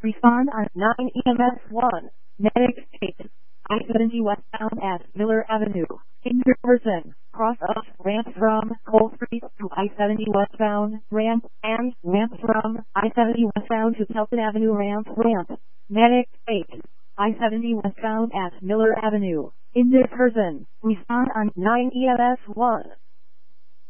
Respond on 9 EMS 1. Medic state. I-70 westbound at Miller Avenue. Injured person. Cross up ramp from Cole Street to I-70 westbound ramp and ramp from I-70 westbound to Pelton Avenue ramp. Medic state. I-70 westbound at Miller Avenue. Injured person. Respond on 9 EMS 1.